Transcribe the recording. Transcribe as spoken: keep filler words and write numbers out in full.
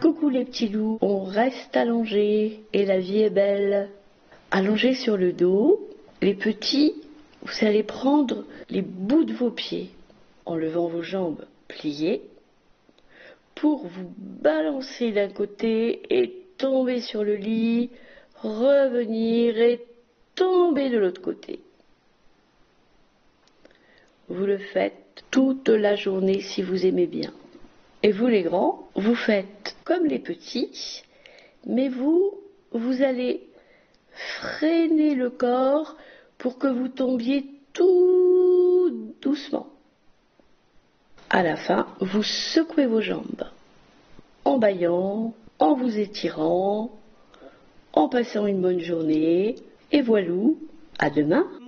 Coucou les petits loups, on reste allongé et la vie est belle. Allongés sur le dos, les petits, vous allez prendre les bouts de vos pieds en levant vos jambes pliées pour vous balancer d'un côté et tomber sur le lit, revenir et tomber de l'autre côté. Vous le faites toute la journée si vous aimez bien. Et vous les grands, vous faites comme les petits, mais vous, vous allez freiner le corps pour que vous tombiez tout doucement. À la fin, vous secouez vos jambes, en bâillant, en vous étirant, en passant une bonne journée, et voilou, à demain.